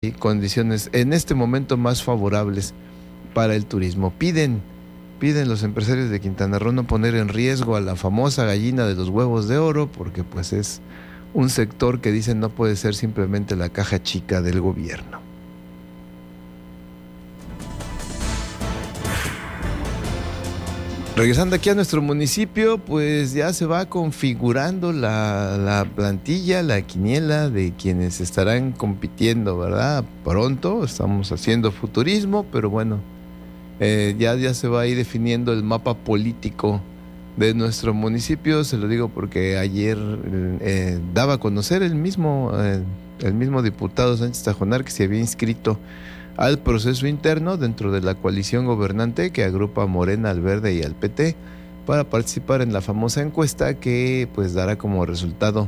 condiciones en este momento más favorables para el turismo. Piden los empresarios de Quintana Roo no poner en riesgo a la famosa gallina de los huevos de oro, porque pues es un sector que dicen no puede ser simplemente la caja chica del gobierno. Regresando aquí a nuestro municipio, pues ya se va configurando la plantilla, la quiniela de quienes estarán compitiendo, ¿verdad? Pronto estamos haciendo futurismo, pero bueno, ya se va a ir definiendo el mapa político de nuestro municipio. Se lo digo porque ayer daba a conocer el mismo diputado Sánchez Tajonar que se había inscrito al proceso interno dentro de la coalición gobernante que agrupa a Morena, al Verde y al PT para participar en la famosa encuesta que pues dará como resultado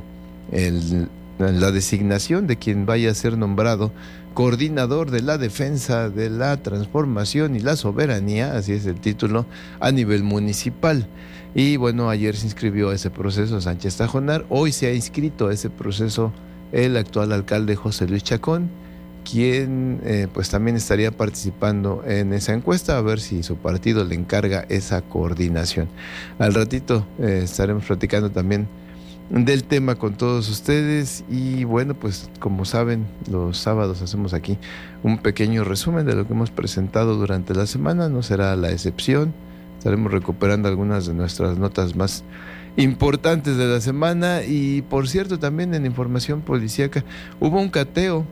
la designación de quien vaya a ser nombrado coordinador de la defensa de la transformación y la soberanía, así es el título, a nivel municipal. Y bueno, ayer se inscribió a ese proceso Sánchez Tajonar, hoy se ha inscrito a ese proceso el actual alcalde José Luis Chacón, quien pues también estaría participando en esa encuesta, a ver si su partido le encarga esa coordinación. Al ratito estaremos platicando también del tema con todos ustedes y bueno, pues como saben, los sábados hacemos aquí un pequeño resumen de lo que hemos presentado durante la semana, no será la excepción, estaremos recuperando algunas de nuestras notas más importantes de la semana y por cierto también en información policíaca hubo un cateo.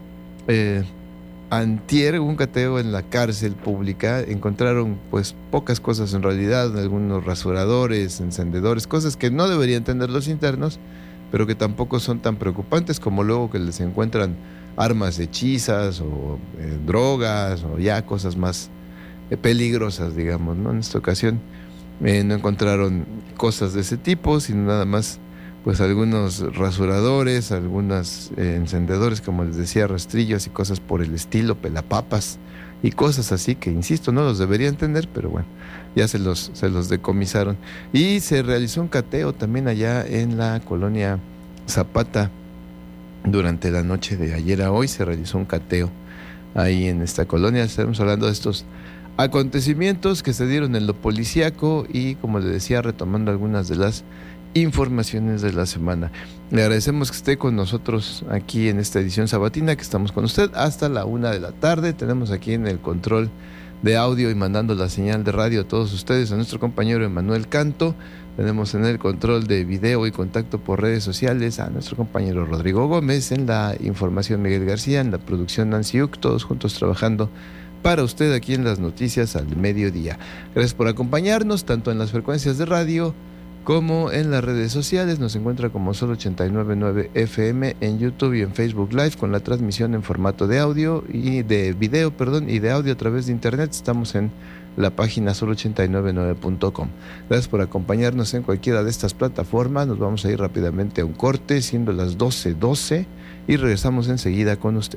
Antier hubo un cateo en la cárcel pública, encontraron pues pocas cosas en realidad, algunos rasuradores, encendedores, cosas que no deberían tener los internos, pero que tampoco son tan preocupantes como luego que les encuentran armas hechizas o drogas o ya cosas más peligrosas, digamos, ¿no? En esta ocasión no encontraron cosas de ese tipo, sino nada más pues algunos rasuradores, algunos encendedores, como les decía, rastrillos y cosas por el estilo, pelapapas y cosas así que, insisto, no los deberían tener, pero bueno, ya se los decomisaron. Y se realizó un cateo también allá en la colonia Zapata. Durante la noche de ayer a hoy se realizó un cateo ahí en esta colonia. Estaremos hablando de estos acontecimientos que se dieron en lo policíaco y, como les decía, retomando algunas de las informaciones de la semana. Le agradecemos que esté con nosotros aquí en esta edición sabatina, que estamos con usted hasta la 1:00 p.m. Tenemos aquí en el control de audio y mandando la señal de radio a todos ustedes a nuestro compañero Emanuel Canto. Tenemos en el control de video y contacto por redes sociales a nuestro compañero Rodrigo Gómez, en la información Miguel García, en la producción Nancy Uc, todos juntos trabajando para usted aquí en las noticias al mediodía. Gracias por acompañarnos tanto en las frecuencias de radio como en las redes sociales. Nos encuentra como Sol 89.9 FM en YouTube y en Facebook Live con la transmisión en formato de audio y de video, y de audio a través de internet. Estamos en la página sol899.com. Gracias por acompañarnos en cualquiera de estas plataformas. Nos vamos a ir rápidamente a un corte, siendo las 12:12, y regresamos enseguida con usted.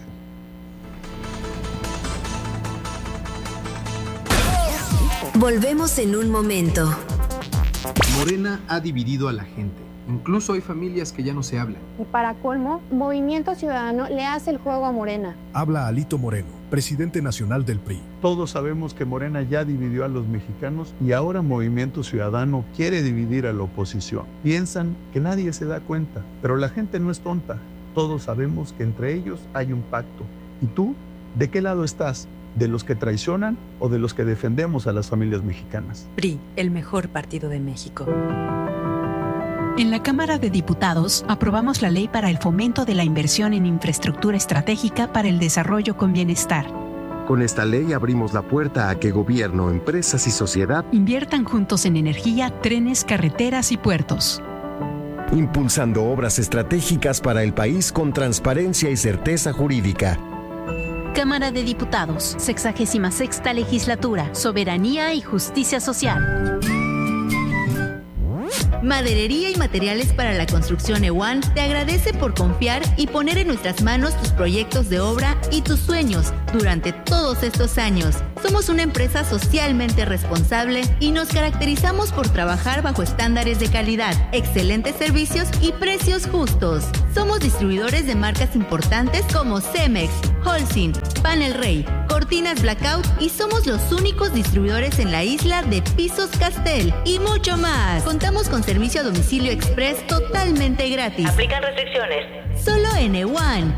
Volvemos en un momento. Morena ha dividido a la gente. Incluso hay familias que ya no se hablan. Y para colmo, Movimiento Ciudadano le hace el juego a Morena. Habla Alito Moreno, presidente nacional del PRI. Todos sabemos que Morena ya dividió a los mexicanos y ahora Movimiento Ciudadano quiere dividir a la oposición. Piensan que nadie se da cuenta, pero la gente no es tonta. Todos sabemos que entre ellos hay un pacto. ¿Y tú? ¿De qué lado estás? ¿De los que traicionan o de los que defendemos a las familias mexicanas? PRI, el mejor partido de México. En la Cámara de Diputados aprobamos la ley para el fomento de la inversión en infraestructura estratégica para el desarrollo con bienestar. Con esta ley abrimos la puerta a que gobierno, empresas y sociedad inviertan juntos en energía, trenes, carreteras y puertos. Impulsando obras estratégicas para el país con transparencia y certeza jurídica. Cámara de Diputados, 66ª Legislatura, Soberanía y Justicia Social. Maderería y materiales para la construcción EWAN te agradece por confiar y poner en nuestras manos tus proyectos de obra y tus sueños durante todos estos años. Somos una empresa socialmente responsable y nos caracterizamos por trabajar bajo estándares de calidad, excelentes servicios y precios justos. Somos distribuidores de marcas importantes como Cemex, Holcim, Panel Rey, Cortinas Blackout y somos los únicos distribuidores en la isla de Pisos Castel y mucho más. Contamos con servicio a domicilio express totalmente gratis. Aplican restricciones. Solo en EWAN.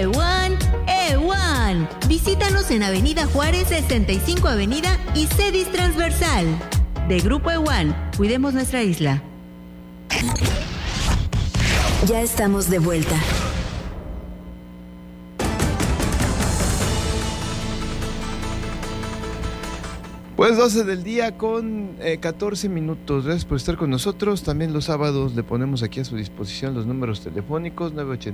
EWAN. Visítanos en Avenida Juárez, 65 Avenida y Cedis Transversal. De Grupo EWAN, cuidemos nuestra isla. Ya estamos de vuelta. Pues 12 del día con 14 minutos. Gracias por estar con nosotros. También los sábados le ponemos aquí a su disposición los números telefónicos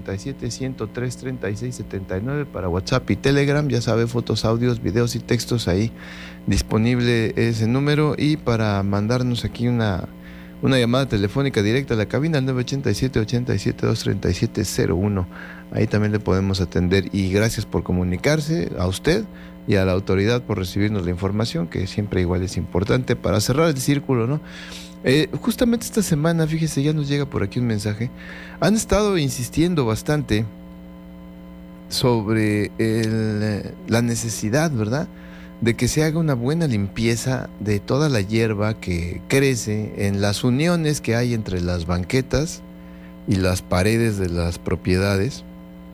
987-103-3679 para WhatsApp y Telegram. Ya sabe, fotos, audios, videos y textos ahí disponible ese número. Y para mandarnos aquí una llamada telefónica directa a la cabina al 987-87-237-01. Ahí también le podemos atender. Y gracias por comunicarse a usted y a la autoridad por recibirnos la información, que siempre igual es importante para cerrar el círculo, ¿no? Justamente esta semana, fíjese, ya nos llega por aquí un mensaje. Han estado insistiendo bastante sobre la necesidad, ¿verdad?, de que se haga una buena limpieza de toda la hierba que crece en las uniones que hay entre las banquetas y las paredes de las propiedades,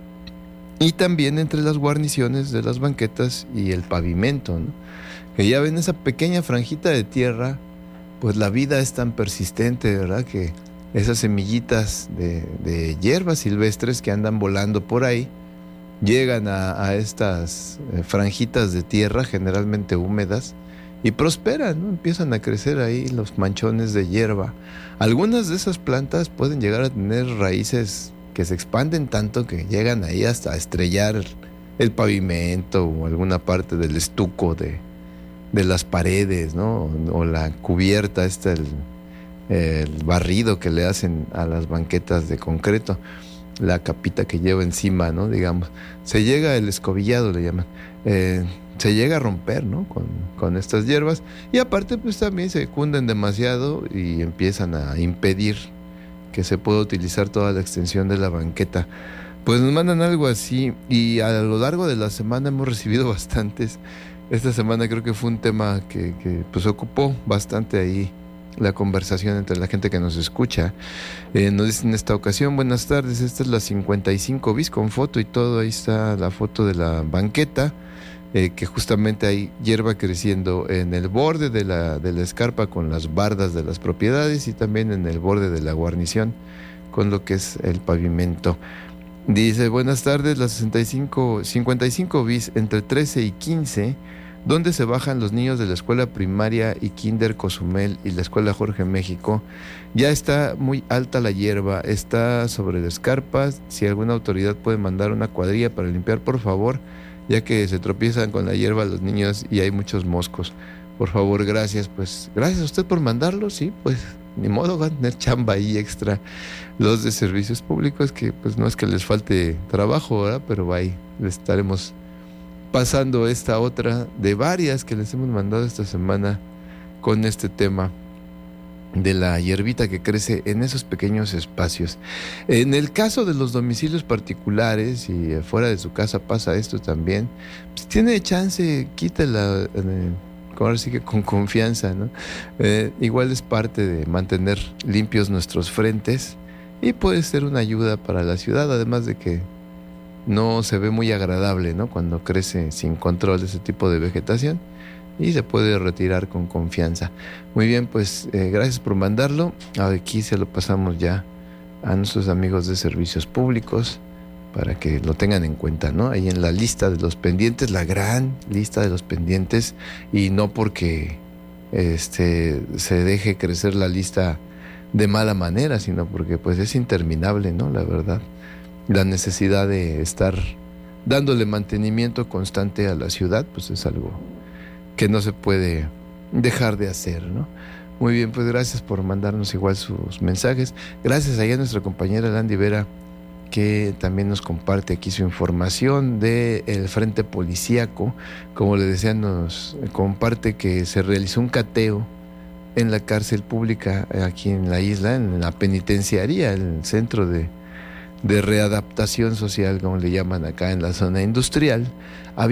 y también entre las guarniciones de las banquetas y el pavimento, ¿no? Que ya ven esa pequeña franjita de tierra, pues la vida es tan persistente, ¿verdad?, que esas semillitas de hierbas silvestres que andan volando por ahí llegan a estas franjitas de tierra generalmente húmedas y prosperan, ¿no? Empiezan a crecer ahí los manchones de hierba. Algunas de esas plantas pueden llegar a tener raíces que se expanden tanto que llegan ahí hasta estrellar el pavimento o alguna parte del estuco de las paredes, ¿no? O la cubierta, el barrido que le hacen a las banquetas de concreto, la capita que lleva encima, ¿no? Digamos, se llega, el escobillado le llaman, se llega a romper, ¿no? Con estas hierbas, y aparte pues también se cunden demasiado y empiezan a impedir que se pueda utilizar toda la extensión de la banqueta. Pues nos mandan algo así, y a lo largo de la semana hemos recibido bastantes. Esta semana creo que fue un tema que pues ocupó bastante ahí la conversación entre la gente que nos escucha. Nos dicen en esta ocasión: buenas tardes, esta es la 55 bis con foto y todo. Ahí está la foto de la banqueta, que justamente hay hierba creciendo en el borde de la escarpa con las bardas de las propiedades y también en el borde de la guarnición con lo que es el pavimento. Dice: buenas tardes, la 55 bis entre 13 y 15, donde se bajan los niños de la escuela primaria y kinder Cozumel y la escuela Jorge México. Ya está muy alta la hierba, está sobre las escarpas. Si alguna autoridad puede mandar una cuadrilla para limpiar, por favor, ya que se tropiezan con la hierba los niños y hay muchos moscos. Por favor, gracias. Pues gracias a usted por mandarlo. Sí, pues ni modo, van a tener chamba ahí extra los de servicios públicos, que pues no es que les falte trabajo, ¿verdad? Pero ahí les estaremos pasando esta otra de varias que les hemos mandado esta semana con este tema de la hierbita que crece en esos pequeños espacios. En el caso de los domicilios particulares y fuera de su casa pasa esto también, pues tiene chance, quítela, ahora sí que con confianza, ¿no? Igual es parte de mantener limpios nuestros frentes y puede ser una ayuda para la ciudad, además de que no se ve muy agradable, ¿no?, cuando crece sin control ese tipo de vegetación, y se puede retirar con confianza. Muy bien, pues gracias por mandarlo. Aquí se lo pasamos ya a nuestros amigos de servicios públicos para que lo tengan en cuenta, ¿no? Ahí en la lista de los pendientes, la gran lista de los pendientes, y no porque se deje crecer la lista de mala manera, sino porque pues es interminable, ¿no? La verdad, la necesidad de estar dándole mantenimiento constante a la ciudad, pues es algo que no se puede dejar de hacer, ¿no? Muy bien, pues gracias por mandarnos igual sus mensajes. Gracias allá a nuestra compañera Landy Vera, que también nos comparte aquí su información del Frente Policíaco. Como le decía, nos comparte que se realizó un cateo en la cárcel pública aquí en la isla, en la penitenciaría, el centro de readaptación social, como le llaman acá en la zona industrial.